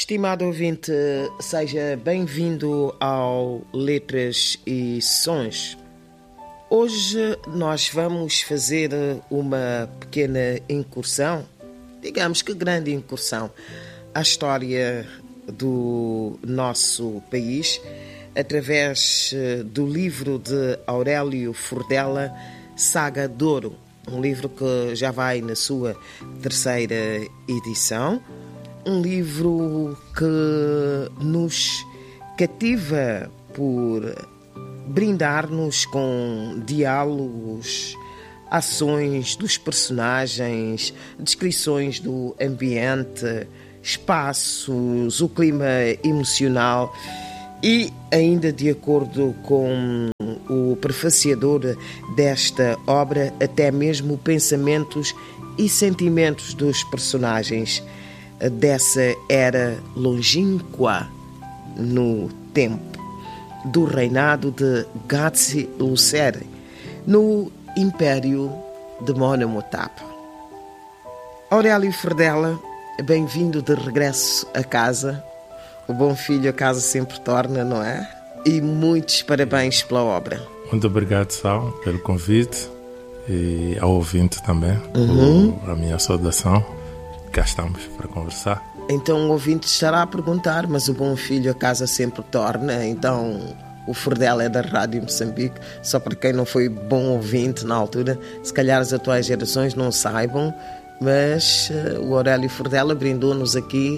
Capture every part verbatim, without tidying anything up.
Estimado ouvinte, seja bem-vindo ao Letras e Sons. Hoje nós vamos fazer uma pequena incursão, digamos que grande incursão, à história do nosso país, através do livro de Aurélio Furdela, Saga de Ouro, um livro que já vai na sua terceira edição. Um livro que nos cativa por brindar-nos com diálogos, ações dos personagens, descrições do ambiente, espaços, o clima emocional e, ainda de acordo com o prefaciador desta obra, até mesmo pensamentos e sentimentos dos personagens dessa era longínqua no tempo do reinado de Gatsi-Lusere, no Império de Monomotapa. Aurélio Furdela, bem-vindo de regresso a casa. O bom filho a casa sempre torna, não é? E muitos parabéns pela obra. Muito obrigado, Sal, pelo convite e ao ouvinte também, uhum. por a minha saudação. Cá estamos para conversar. Então o ouvinte estará a perguntar, mas o bom filho a casa sempre torna, então o Furdela é da Rádio Moçambique, só para quem não foi bom ouvinte na altura, se calhar as atuais gerações não saibam, mas uh, o Aurélio Furdela brindou-nos aqui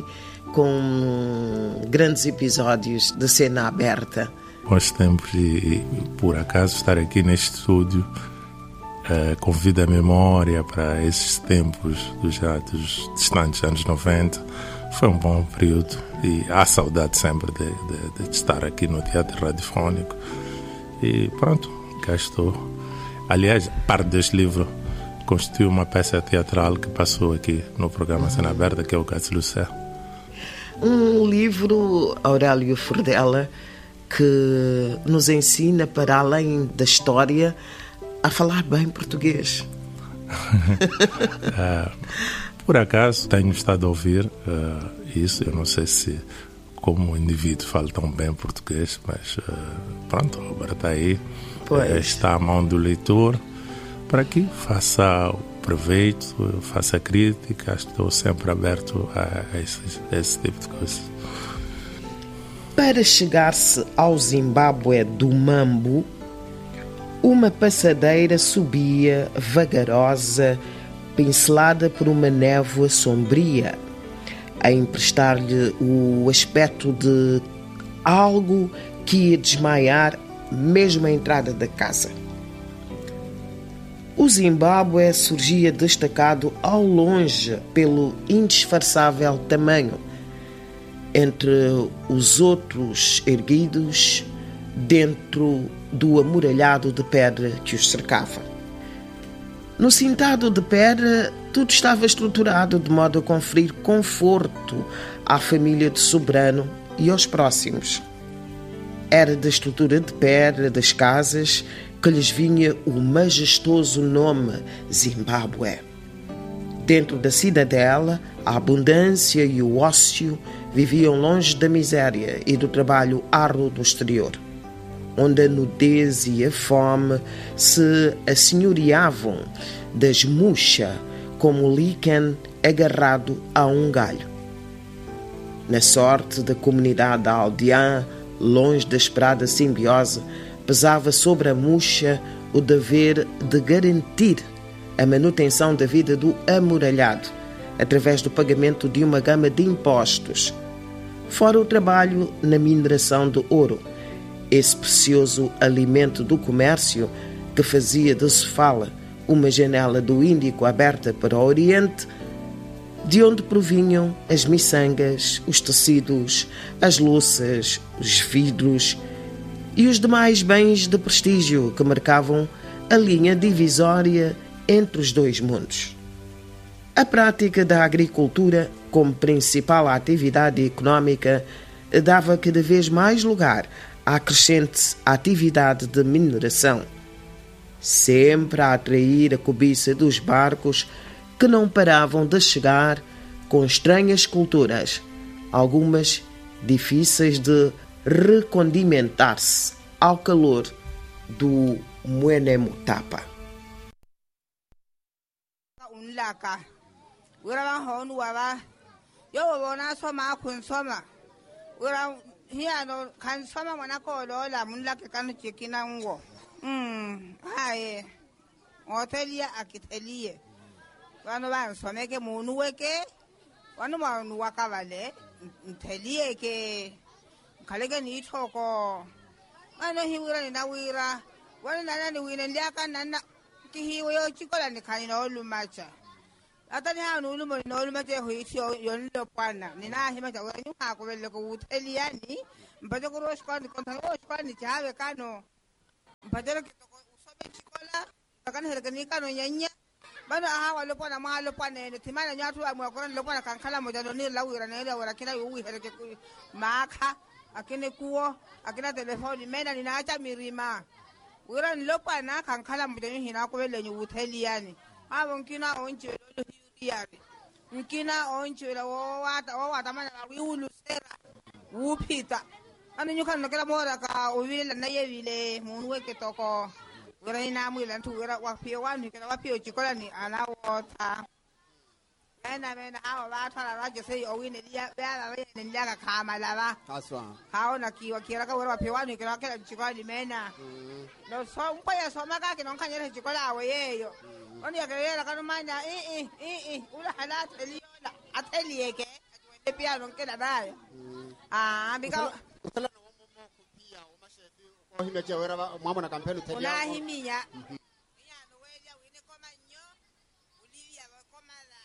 com grandes episódios de cena aberta. Bons tempos e, e por acaso estar aqui neste estúdio Uh, convida a memória para esses tempos dos, já, dos distantes anos noventa. Foi um bom período e há saudade sempre de, de, de estar aqui no teatro radiofónico. E pronto, cá estou. Aliás, parte deste livro constitui uma peça teatral que passou aqui no programa Cena Aberta, que é o Gatsi-Lusere. Um livro, Aurélio Furdela, que nos ensina, para além da história, a falar bem português. uh, por acaso tenho estado a ouvir uh, isso. Eu não sei se como indivíduo falo tão bem português, mas uh, pronto, a obra está aí, uh, está à mão do leitor para que faça o proveito, faça a crítica. Estou sempre aberto a, a, esse, a esse tipo de coisas. Para chegar-se ao Zimbábue do Mambo, uma passadeira subia vagarosa, pincelada por uma névoa sombria, a emprestar-lhe o aspecto de algo que ia desmaiar mesmo à entrada da casa. O Zimbábue surgia destacado ao longe pelo indisfarçável tamanho, entre os outros erguidos, dentro do amuralhado de pedra que os cercava. No cintado de pedra, tudo estava estruturado de modo a conferir conforto à família de soberano e aos próximos. Era da estrutura de pedra das casas que lhes vinha o majestoso nome Zimbábue. Dentro da cidadela, a abundância e o ócio viviam longe da miséria e do trabalho árduo do exterior, onde a nudez e a fome se assenhoreavam das murcha como o líquen agarrado a um galho. Na sorte da comunidade da aldeã, longe da esperada simbiose, pesava sobre a murcha o dever de garantir a manutenção da vida do amuralhado, através do pagamento de uma gama de impostos, fora o trabalho na mineração de ouro, esse precioso alimento do comércio que fazia de Sofala uma janela do Índico aberta para o Oriente, de onde provinham as miçangas, os tecidos, as louças, os vidros e os demais bens de prestígio que marcavam a linha divisória entre os dois mundos. A prática da agricultura, como principal atividade económica, dava cada vez mais lugar à crescente atividade de mineração, sempre a atrair a cobiça dos barcos que não paravam de chegar com estranhas culturas, algumas difíceis de recondimentar-se ao calor do Mwene Mutapa. Hiano kan sama mana ko lola mun la ke kanu chekina ngo mm hae hotelia akitelie wano ba so meke munu weke wano ma nu wakavale ntelie ke kalege ni thoko ano hiwira ni nawira wano nana ni wina ndiaka nana ki hiwo yo chikola ni kanino lumacha atani ha no lumo no lumo te hoiti yon lo pana ni na hima ta wani ha ko belle ko uteliani mpate ko ros kwani ko tan ros kwani chawe kano mpate ko usobe chikola takani hele kani kano nyanya bana ha wa lo pana ma lo pana ne timana nyatu amwa ko lo pana kan kala mo jano ni lawira ne la wala kina yu hele ke maka akine kuo akina telefoni mena ni na acha mirima wira lo pana kan kala mo jano hina ko belle ni uteliani abon kina onche lo hiyari nkina onche la wata wata mana wiulu sera wupita anu nyuka nokela mora ka ovile na yevile munu weke toko wera ina mwila ntu wera wapio wanu kana wapio chikola ni ana wota mena mena awa wata la raje sei owine dia bala wene ndiaka kama lava kaswa haona kiwa kira ka wera wapio wanu kana kala chikola ni mena no so mpoya so maka kino kanyere chikola awe yeyo oni yakela kanu manya i i i ula halat eliyola ateliye ke atwende pia nonkela nayo ah bika usala no momo kupia umashefi ko himeje wera mwamo na kampeni telia una himiya ya no welia wine koma nyo ulivia koma la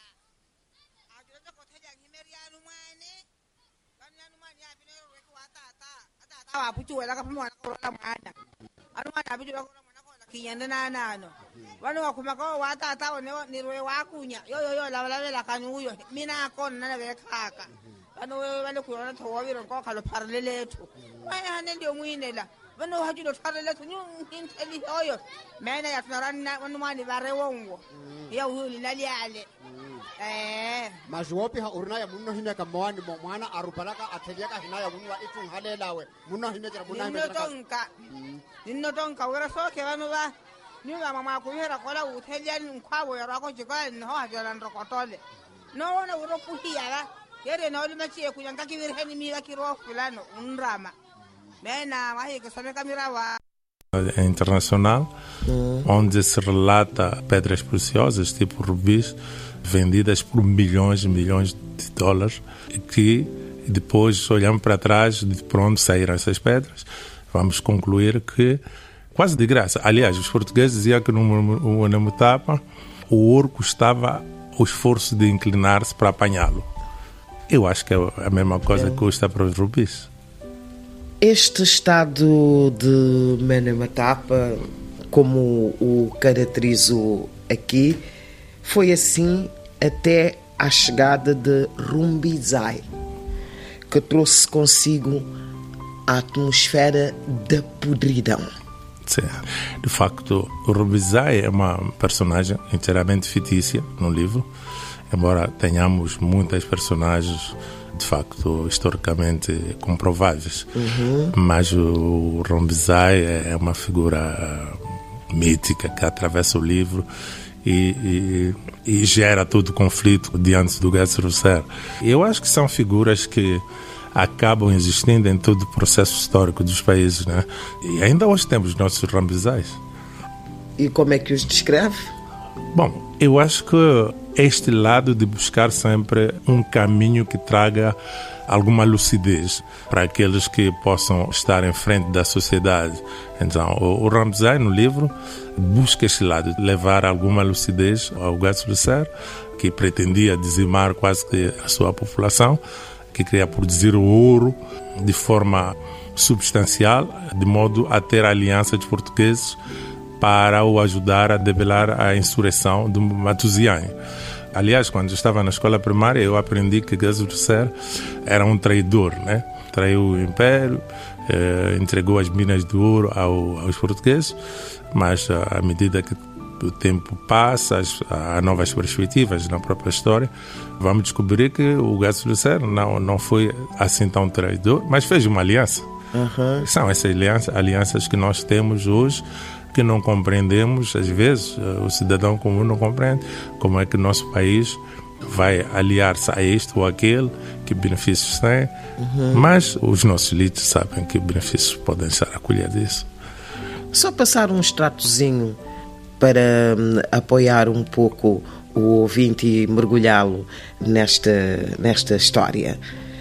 akirota ko teja himeria numane kanu ya numane ya bino weko atata atata wa puchu wela ka pamo na ko la mwana anu mwana bidu ko na ko la kiyanda na nano wanu wakuma ko watata one ni rwe wakunya yo yo yo la la la kanyuyo mina ko na be khaka wanu wale ku na thowa biro ko khalo parlele tu wai hane ndio muinela wanu hajulo parlele tu nyun inteli oyo mena ya tunaranna wanu mali bare wongo ya uhuli lali ale eh majuopi ha urna ya munno hine ka mwani mo mwana arupalaka atelia ka hinaya munwa itun halelawe munno hine jara munno hine jara tonka ninno tonka wera so ke wanu ba ni la mama ko hera ko la utelian nkwabo ya rako jikala no hajala ndrokotole no wona uro kuhiya yere no limachi e kunyanga kivirheni miga kiro fulano unrama mena wahi que sabe camira wa internacional onde se relata pedras preciosas tipo rubis vendidas por milhões e milhões de dólares que depois olhamos para trás de pronto saíram essas pedras vamos concluir que quase de graça. Aliás, os portugueses diziam que no Mwene Mutapa o ouro custava o esforço de inclinar-se para apanhá-lo. Eu acho que é a mesma coisa é. que custa para os rubis. Este estado de Mwene Mutapa, como o caracterizo aqui, foi assim até à chegada de Rumbizai, que trouxe consigo a atmosfera da podridão. Sim. De facto, o Rumbizai é uma personagem inteiramente fictícia no livro, embora tenhamos muitas personagens de facto historicamente comprováveis. Uhum. Mas o Rumbizai é uma figura mítica que atravessa o livro e, e, e gera todo o conflito diante do Gesser. Eu acho que são figuras que acabam existindo em todo o processo histórico dos países, né? E ainda hoje temos nossos Rumbizais. E como é que os descreve? Bom, eu acho que este lado de buscar sempre um caminho que traga alguma lucidez para aqueles que possam estar em frente da sociedade. Então, o, o Rumbizai, no livro, busca este lado, de levar alguma lucidez ao Gesser, que pretendia dizimar quase que a sua população, que queria produzir o ouro de forma substancial, de modo a ter a aliança dos portugueses para o ajudar a debelar a insurreição do Matuziane. Aliás, quando eu estava na escola primária, eu aprendi que Gesser era um traidor, né? Traiu o império, eh, entregou as minas de ouro ao, aos portugueses, mas à medida que o tempo passa, as, há novas perspectivas na própria história, vamos descobrir que o Gácio Lucero não, não foi assim tão traidor, mas fez uma aliança. Uhum. São essas alianças, alianças que nós temos hoje, que não compreendemos, às vezes, o cidadão comum não compreende como é que o nosso país vai aliar-se a este ou aquele, que benefícios tem, uhum. mas os nossos elites sabem que benefícios podem estar a colher disso. Só passar um extratozinho para hum, apoiar um pouco o ouvinte e mergulhá-lo nesta, nesta história.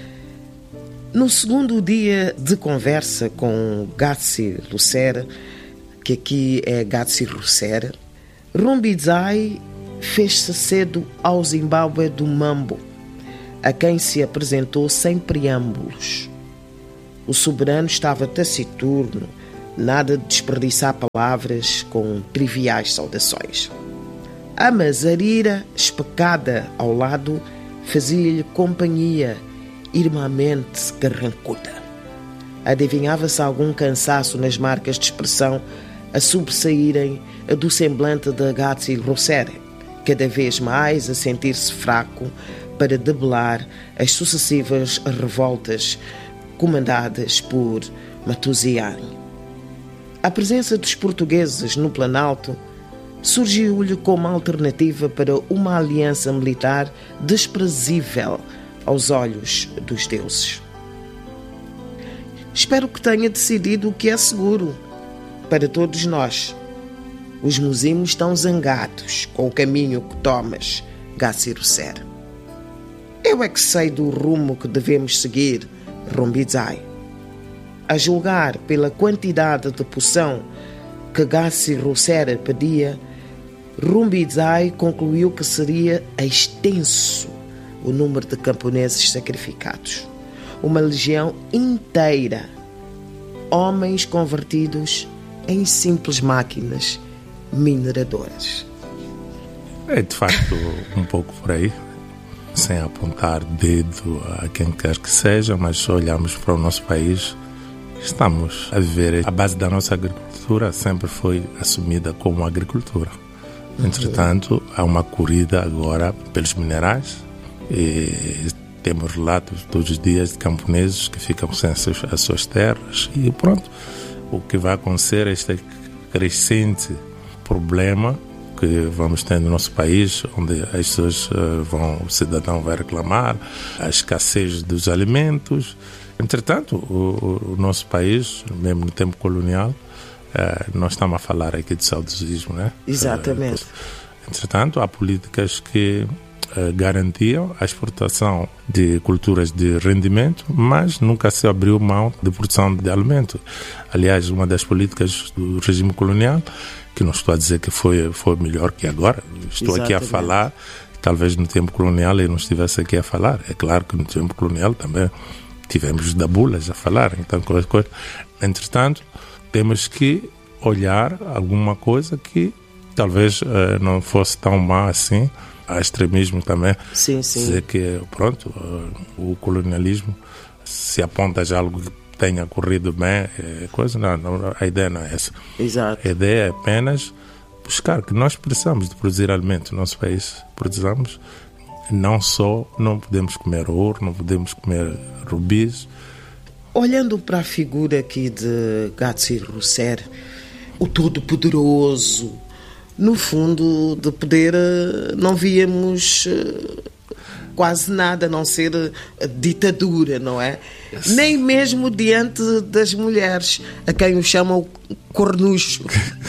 No segundo dia de conversa com Gatsi Lucero, que aqui é Gatsi Lucero, Rumbidzai fez-se cedo ao Zimbábue do Mambo, a quem se apresentou sem preâmbulos. O soberano estava taciturno, nada de desperdiçar palavras com triviais saudações. A Mazarira, especada ao lado, fazia-lhe companhia, irmamente carrancuda. Adivinhava-se algum cansaço nas marcas de expressão a sobressaírem do semblante de Gatsi Lucero, cada vez mais a sentir-se fraco para debelar as sucessivas revoltas comandadas por Matuziane. A presença dos portugueses no Planalto surgiu-lhe como alternativa para uma aliança militar desprezível aos olhos dos deuses. Espero que tenha decidido o que é seguro para todos nós. Os muzimos estão zangados com o caminho que tomas, Gatsi Lucero. Eu é que sei do rumo que devemos seguir, Rumbidzai. A julgar pela quantidade de poção que Gatsi Lucero pedia, Rumbidzai concluiu que seria extenso o número de camponeses sacrificados. Uma legião inteira, homens convertidos em simples máquinas mineradoras. É de facto um pouco por aí, sem apontar dedo a quem quer que seja, mas se olharmos para o nosso país, estamos a viver. A base da nossa agricultura sempre foi assumida como agricultura. Entretanto, há uma corrida agora pelos minerais e temos relatos todos os dias de camponeses que ficam sem as suas, as suas terras e pronto. O que vai acontecer é este crescente problema que vamos ter no nosso país, onde as pessoas vão, o cidadão vai reclamar a escassez dos alimentos. Entretanto, o, o nosso país, mesmo no tempo colonial, Uh, nós estamos a falar aqui de saudosismo, né? Exatamente. Uh, entretanto, há políticas que uh, garantiam a exportação de culturas de rendimento, mas nunca se abriu mão de produção de alimento. Aliás, uma das políticas do regime colonial, que não estou a dizer que foi, foi melhor que agora, estou Exatamente. Aqui a falar, talvez no tempo colonial eu não estivesse aqui a falar. É claro que no tempo colonial também tivemos dabulas a falar, então coisa, coisa. Entretanto, temos que olhar alguma coisa que talvez uh, não fosse tão má assim. Há extremismo também. Sim, sim. Dizer que, pronto, uh, o colonialismo, se aponta já algo que tenha corrido bem, é coisa, não, não, a ideia não é essa. Exato. A ideia é apenas buscar que nós precisamos de produzir alimento no nosso país. Precisamos, não só, não podemos comer ouro, não podemos comer rubis. Olhando para a figura aqui de Gatsi Lucero, o Todo-Poderoso, no fundo, de poder não víamos quase nada, a não ser a ditadura, não é? Yes. Nem mesmo diante das mulheres, a quem o chamam cornucho.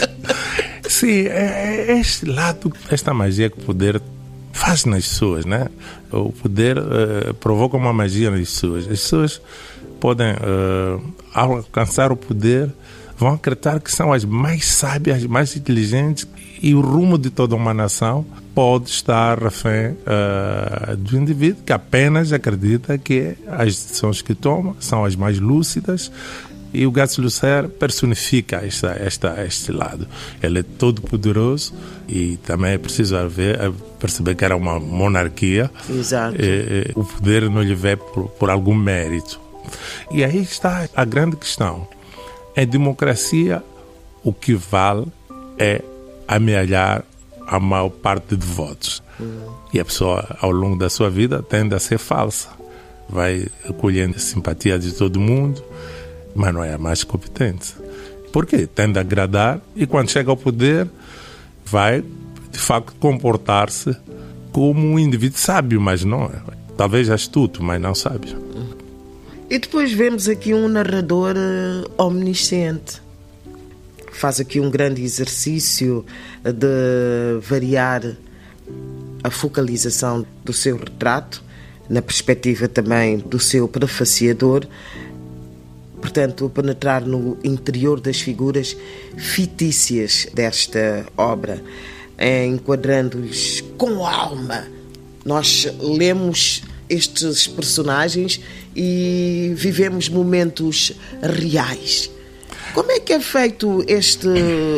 Sim, é este lado, esta magia que o poder faz nas pessoas, né? O poder uh, provoca uma magia nas pessoas. As pessoas podem, uh, ao alcançar o poder, vão acreditar que são as mais sábias, as mais inteligentes, e o rumo de toda uma nação pode estar refém uh, do indivíduo que apenas acredita que as decisões que toma são as mais lúcidas, e o Gatsi Lucero personifica esta, esta, este lado. Ele é todo poderoso e também é preciso ver, perceber que era uma monarquia. Exato. E, e, o poder não lhe vem por, por algum mérito. E aí está a grande questão. Em democracia, o que vale é amealhar a maior parte de votos. Hum. E a pessoa, ao longo da sua vida, tende a ser falsa. Vai colhendo a simpatia de todo mundo, mas não é a mais competente. Por quê? Tende a agradar e, quando chega ao poder, vai, de facto, comportar-se como um indivíduo sábio, mas não é. Talvez astuto, mas não sábio. E depois vemos aqui um narrador omnisciente. Faz aqui um grande exercício de variar a focalização do seu retrato, na perspectiva também do seu prefaciador, portanto, penetrar no interior das figuras fictícias desta obra, enquadrando-lhes com alma. Nós lemos estes personagens e vivemos momentos reais. Como é que é feito este